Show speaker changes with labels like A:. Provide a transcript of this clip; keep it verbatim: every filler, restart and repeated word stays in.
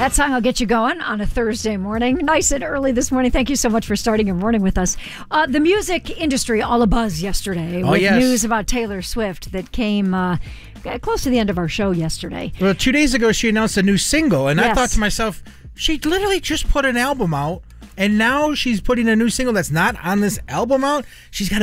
A: That song will get you going on a Thursday morning. Nice and early this morning. Thank you so much for starting your morning with us. Uh, the music industry all abuzz yesterday
B: oh,
A: with
B: yes.
A: news about Taylor Swift that came uh, close to the end of our show yesterday.
B: Well, two days ago, she announced a new single, and
A: yes.
B: I thought to myself, she literally just put an album out, and now she's putting a new single that's not on this album out. She's got